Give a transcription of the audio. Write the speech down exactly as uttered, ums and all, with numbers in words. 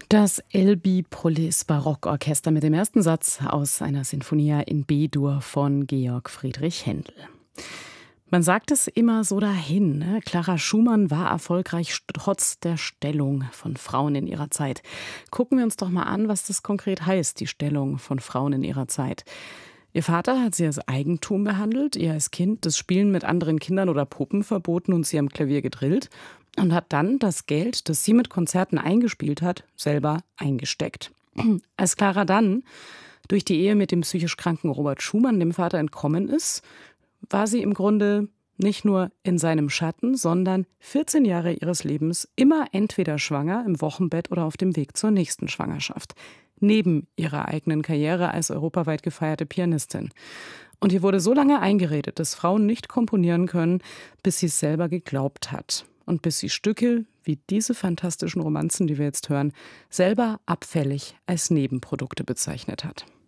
Das Elbphilharmonie-Barockorchester mit dem ersten Satz aus einer Sinfonia in B-Dur von Georg Friedrich Händel. Man sagt es immer so dahin, ne? Clara Schumann war erfolgreich trotz der Stellung von Frauen in ihrer Zeit. Gucken wir uns doch mal an, was das konkret heißt, die Stellung von Frauen in ihrer Zeit. Ihr Vater hat sie als Eigentum behandelt, ihr als Kind das Spielen mit anderen Kindern oder Puppen verboten und sie am Klavier gedrillt und hat dann das Geld, das sie mit Konzerten eingespielt hat, selber eingesteckt. Als Clara dann durch die Ehe mit dem psychisch kranken Robert Schumann dem Vater entkommen ist, war sie im Grunde nicht nur in seinem Schatten, sondern vierzehn Jahre ihres Lebens immer entweder schwanger, im Wochenbett oder auf dem Weg zur nächsten Schwangerschaft. Neben ihrer eigenen Karriere als europaweit gefeierte Pianistin. Und ihr wurde so lange eingeredet, dass Frauen nicht komponieren können, bis sie es selber geglaubt hat. Und bis sie Stücke wie diese fantastischen Romanzen, die wir jetzt hören, selber abfällig als Nebenprodukte bezeichnet hat.